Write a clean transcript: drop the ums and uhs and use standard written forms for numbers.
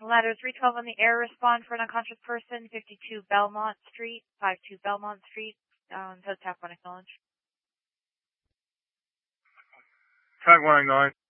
Ladder 312 on the air, respond for an unconscious person, 52 Belmont Street, 52 Belmont Street, host tap 1 acknowledge. Tag 1 acknowledge.